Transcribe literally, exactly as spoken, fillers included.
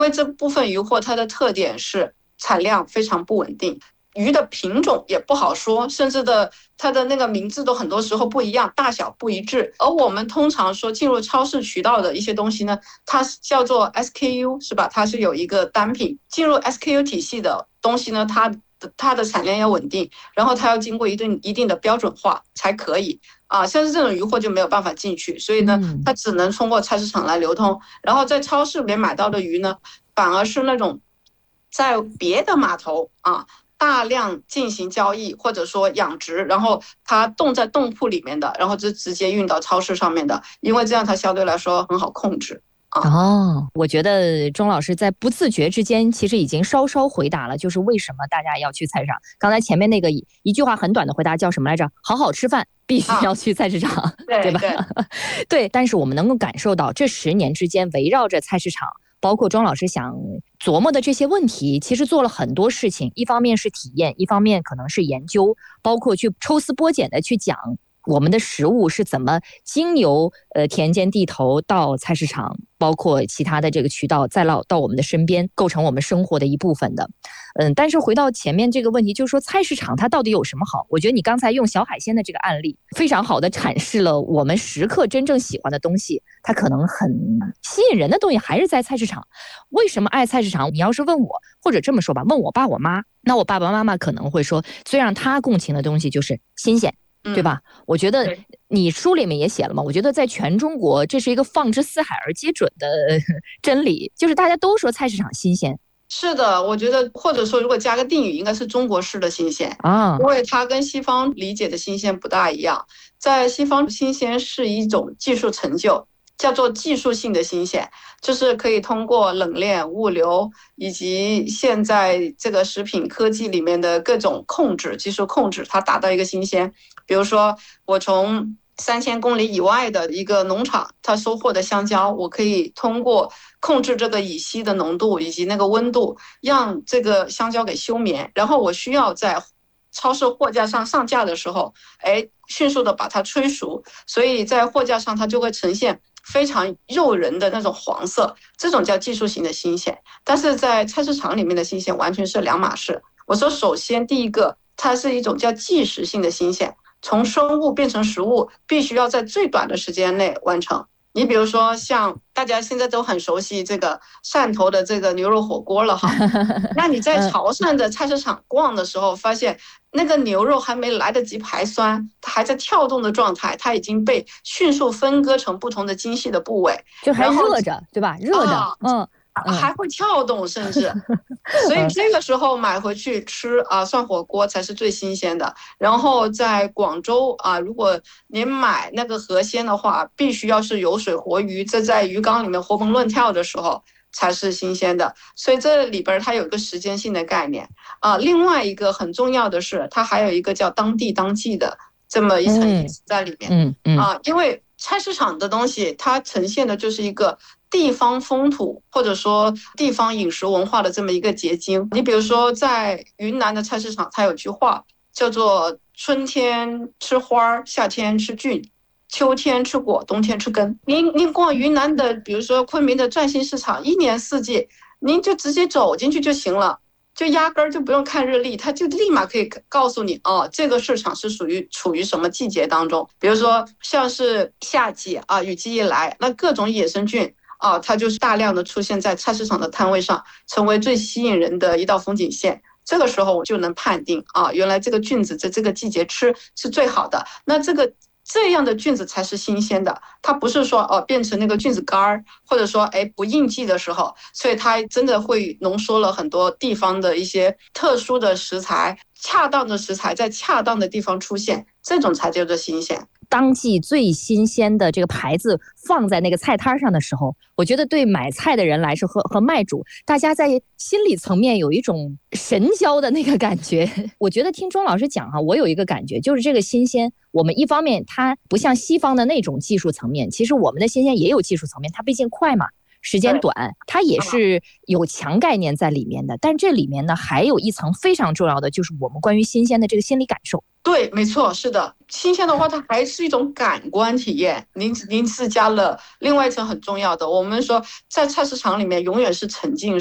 因为这部分渔获它的特点是产量非常不稳定，鱼的品种也不好说，甚至的它的那个名字都很多时候不一样，大小不一致。而我们通常说进入超市渠道的一些东西呢，它叫做 S K U 是吧？它是有一个单品，进入 S K U 体系的东西呢，它它的产量要稳定，然后它要经过一定一定的标准化才可以啊。像是这种渔获就没有办法进去，所以呢，它只能通过菜市场来流通。然后在超市里面买到的鱼呢，反而是那种在别的码头啊大量进行交易或者说养殖，然后它冻在冻铺里面的，然后就直接运到超市上面的，因为这样它相对来说很好控制。 哦，我觉得钟老师在不自觉之间，其实已经稍稍回答了，就是为什么大家要去菜市场。刚才前面那个一句话很短的回答叫什么来着？好好吃饭必须要去菜市场，啊、对吧？对, 对，但是我们能够感受到这十年之间围绕着菜市场，包括钟老师想琢磨的这些问题，其实做了很多事情。一方面是体验，一方面可能是研究，包括去抽丝剥茧的去讲我们的食物是怎么经由呃田间地头到菜市场，包括其他的这个渠道再到到我们的身边，构成我们生活的一部分的。嗯，但是回到前面这个问题，就是说菜市场它到底有什么好？我觉得你刚才用小海鲜的这个案例，非常好的阐释了我们食客真正喜欢的东西，它可能很吸引人的东西还是在菜市场。为什么爱菜市场？你要是问我，或者这么说吧，问我爸我妈，那我爸爸妈妈可能会说，最让他共情的东西就是新鲜。对吧？嗯、我觉得你书里面也写了嘛，我觉得在全中国这是一个放之四海而皆准的真理，就是大家都说菜市场新鲜。 是的，我觉得或者说如果加个定语，应该是中国式的新鲜啊，因为它跟西方理解的新鲜不大一样。在西方，新鲜是一种技术成就，叫做技术性的新鲜，就是可以通过冷链、物流以及现在这个食品科技里面的各种控制、技术控制，它达到一个新鲜。比如说，我从三千公里以外的一个农场，它收获的香蕉，我可以通过控制这个乙烯的浓度以及那个温度，让这个香蕉给休眠，然后我需要在超市货架上上架的时候，哎，迅速的把它催熟，所以在货架上它就会呈现非常诱人的那种黄色，这种叫技术型的新鲜。但是在菜市场里面的新鲜完全是两码事。我说，首先第一个，它是一种叫即时性的新鲜，从生物变成食物，必须要在最短的时间内完成。你比如说，像大家现在都很熟悉这个汕头的这个牛肉火锅了哈，那你在潮汕的菜市场逛的时候，发现那个牛肉还没来得及排酸，它还在跳动的状态，它已经被迅速分割成不同的精细的部位， 就还热着，对吧？热着，啊、嗯。 还会跳动，甚至，所以这个时候买回去吃啊，涮火锅才是最新鲜的。然后在广州啊，如果您买那个河鲜的话，必须要是有水活鱼，这在鱼缸里面活蹦乱跳的时候才是新鲜的。所以这里边它有一个时间性的概念啊。另外一个很重要的是，它还有一个叫当地当季的这么一层意思在里面。嗯嗯啊，因为菜市场的东西，它呈现的就是一个地方风土或者说地方饮食文化的这么一个结晶。你比如说，在云南的菜市场，它有句话叫做“春天吃花，夏天吃菌，秋天吃果，冬天吃根”。您您逛云南的，比如说昆明的钻心市场，一年四季，您就直接走进去就行了。就压根儿就不用看日历，它就立马可以告诉你哦，这个市场是属于处于什么季节当中。比如说像是夏季啊，雨季一来，那各种野生菌啊，它就是大量的出现在菜市场的摊位上，成为最吸引人的一道风景线。这个时候我就能判定啊，原来这个菌子在这个季节吃是最好的。那这个这样的菌子才是新鲜的，它不是说哦变成那个菌子干儿，或者说哎不应季的时候，所以它真的会浓缩了很多地方的一些特殊的食材，恰当的食材在恰当的地方出现，这种才叫做新鲜。 当季最新鲜的这个牌子放在那个菜摊上的时候，我觉得对买菜的人来说和和卖主，大家在心理层面有一种神交的那个感觉。我觉得听钟老师讲哈，我有一个感觉，就是这个新鲜，我们一方面它不像西方的那种技术层面，其实我们的新鲜也有技术层面，它毕竟快嘛。 时间短，它也是有强概念在里面的。但这里面呢，还有一层非常重要的，就是我们关于新鲜的这个心理感受。 对，没错，是的，新鲜的话，它还是一种感官体验。您您是加了另外一层很重要的，我们说在菜市场里面永远是沉浸